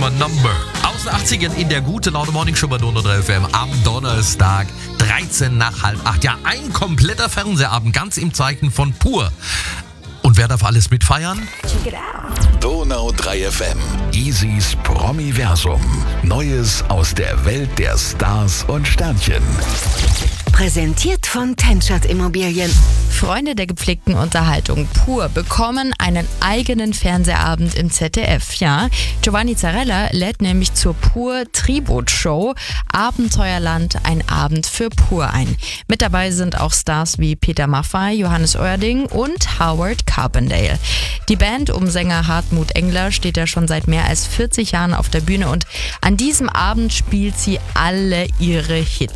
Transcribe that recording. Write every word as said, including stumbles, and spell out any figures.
Nummer Number. Aus den achtzigern in der Gute Laune Morning Show bei Donau drei F M am Donnerstag, dreizehn nach halb acht. Ja, ein kompletter Fernsehabend, ganz im Zeichen von Pur. Und wer darf alles mitfeiern? Donau drei F M. Easys Promiversum. Neues aus der Welt der Stars und Sternchen. Präsentiert von Tenschert Immobilien. Freunde der gepflegten Unterhaltung Pur bekommen einen eigenen Fernsehabend im Z D F. Ja, Giovanni Zarella lädt nämlich zur Pur Tribut-Show Abenteuerland, ein Abend für Pur ein. Mit dabei sind auch Stars wie Peter Maffay, Johannes Oerding und Howard Carpendale. Die Band um Sänger Hartmut Engler steht ja schon seit mehr als vierzig Jahren auf der Bühne und an diesem Abend spielt sie alle ihre Hits.